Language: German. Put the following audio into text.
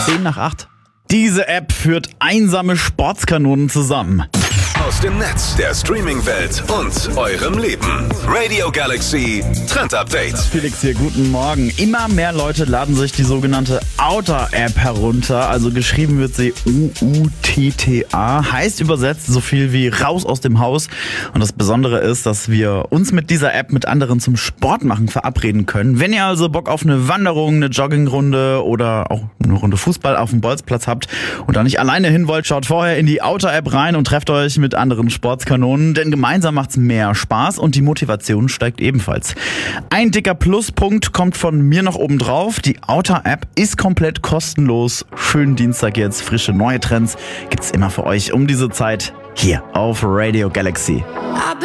7:10. Diese App führt einsame Sportskanonen zusammen. Aus dem Netz, der Streaming-Welt und eurem Leben. Radio Galaxy Trend Update. Felix hier, guten Morgen. Immer mehr Leute laden sich die sogenannte Outer-App herunter. Also geschrieben wird sie UUTTA. Heißt übersetzt so viel wie raus aus dem Haus. Und das Besondere ist, dass wir uns mit dieser App mit anderen zum Sport machen verabreden können. Wenn ihr also Bock auf eine Wanderung, eine Joggingrunde oder auch eine Runde Fußball auf dem Bolzplatz habt und da nicht alleine hin wollt, schaut vorher in die Outer-App rein und trefft euch mit anderen Sportskanonen, denn gemeinsam macht's mehr Spaß und die Motivation steigt ebenfalls. Ein dicker Pluspunkt kommt von mir noch oben drauf. Die Outer-App ist komplett kostenlos. Schönen Dienstag jetzt, frische neue Trends gibt's immer für euch um diese Zeit hier auf Radio Galaxy.